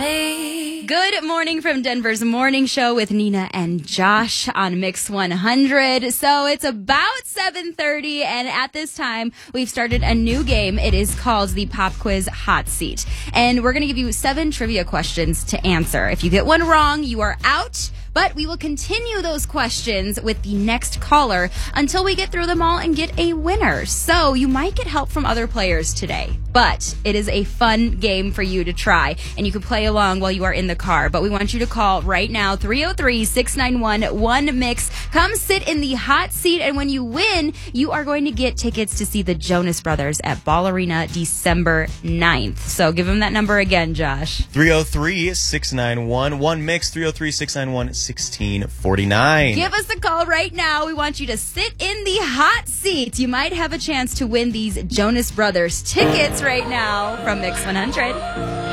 me. Good morning from Denver's morning show with Nina and Josh on Mix 100. So it's about 7:30, and at this time, we've started a new game. It is called the Pop Quiz Hot Seat. And we're going to give you 7 trivia questions to answer. If you get one wrong, you are out. But we will continue those questions with the next caller until we get through them all and get a winner. So you might get help from other players today. But it is a fun game for you to try. And you can play along while you are in the car. But we want you to call right now, 303-691-1MIX. Come sit in the hot seat. And when you win, you are going to get tickets to see the Jonas Brothers at Ball Arena December 9th. So give them that number again, Josh. 303-691-1MIX, 303-691-1649. Give us a call right now. We want you to sit in the hot seat. You might have a chance to win these Jonas Brothers tickets right now from Mix 100.